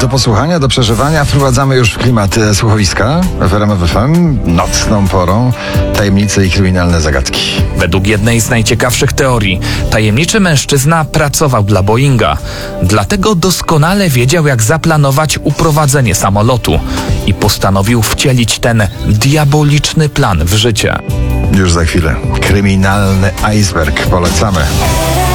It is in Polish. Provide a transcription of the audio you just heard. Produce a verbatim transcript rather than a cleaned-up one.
Do posłuchania, do przeżywania wprowadzamy już w klimat e, słuchowiska w R M F F M nocną porą tajemnice i kryminalne zagadki. Według jednej z najciekawszych teorii, tajemniczy mężczyzna pracował dla Boeinga. Dlatego doskonale wiedział, jak zaplanować uprowadzenie samolotu i postanowił wcielić ten diaboliczny plan w życie. Już za chwilę. Kryminalny iceberg. Polecamy.